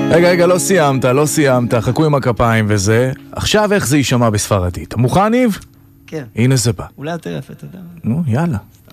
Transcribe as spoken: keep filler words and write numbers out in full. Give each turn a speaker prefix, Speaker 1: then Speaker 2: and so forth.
Speaker 1: רגע, רגע, לא סיימת, לא סיימת, חכו עם הכפיים וזה. עכשיו איך זה יישמע בספרדית? מוכן, ניב?
Speaker 2: כן.
Speaker 1: הנה זה בא.
Speaker 2: אולי יותר יפה, אתה יודע.
Speaker 1: נו, יאללה.